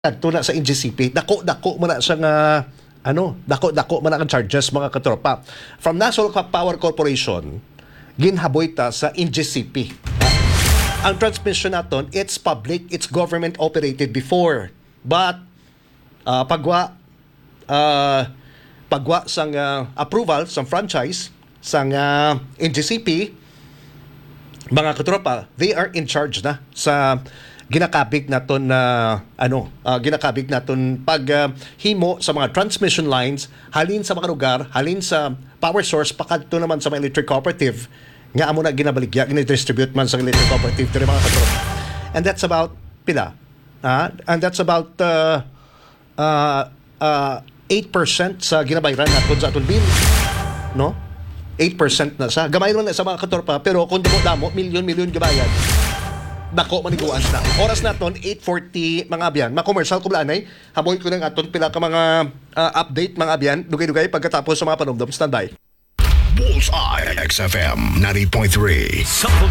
kadto na sa NGCP, dako-dako man na siya nga dako-dako man na ang charges mga katropa. From National Power Corporation, ginhaboy ta sa NGCP. Ang transmission naton, it's public, it's government operated before. But pagwa sang approval sang franchise sang NGCP, mga katropa, they are in charge na sa ginakabig naton na ginakabig naton pag himo sa mga transmission lines halin sa mga lugar, halin sa power source pakadto naman sa mga electric cooperative nga amo na ginabaligya, gina-distribute man sa electric cooperative diri mga katropa. And that's about pila. And that's about 8% sa ginabayaran naton sa aton bill. No? 8% na sa gamay ron na sa mga katropa, pero kung damo milyon gibayad, dako maniguan na. Oras naton 8:40 mga abyan. Ma-commercial ko blanay. Haboy ko nang aton pila ka mga update mga abyan. Dugay-dugay pagkatapos sa mga panumdum. Standby. Bullseye XFM 90.3.